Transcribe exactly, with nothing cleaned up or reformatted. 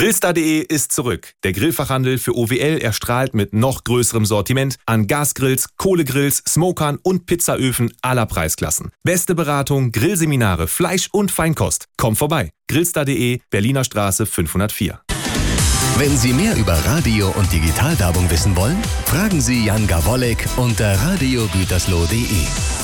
Grillstar punkt de ist zurück. Der Grillfachhandel für O W L erstrahlt mit noch größerem Sortiment an Gasgrills, Kohlegrills, Smokern und Pizzaöfen aller Preisklassen. Beste Beratung, Grillseminare, Fleisch und Feinkost. Komm vorbei. Grillstar punkt de, Berliner Straße fünfhundertvier. Wenn Sie mehr über Radio- und Digitalwerbung wissen wollen, fragen Sie Jan Gawolek unter radio gütersloh punkt de.